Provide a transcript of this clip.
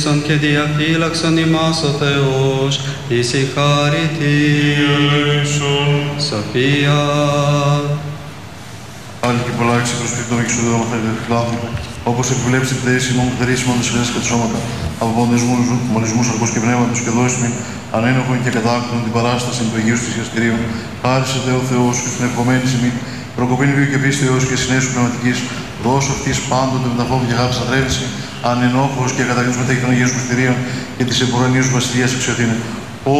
φώτισον και διαφύλαξον ημάς ο Θεός, εις η χάρητη. Σοφία. Άλλη και πολλά εξυπροσπίκτων και σου άνθρωπο, όπως επιβλέψει τη θέση μου, χρήσιμο της φυλές και τα σώματα, από μολυσμούς αρκούς και πνεύματος και δώσιμην, ανένοχον και κατάκτων την παράσταση του Αγίου της Ιαστηρίου, χάρισε Θεό Θεός και στην ευχομένη σημεί, προκοπήν βίου και πίστεως και συνέσου πνευματικής, δώσου αυτής πάντοτε με τα φόβη και αγάπη σταθρεύηση, ανενόχωρος και καταγγελούς μετέχει των Αγίων Μυστηρίων και της εμπορανίους βασιλείας εξιωθήνε.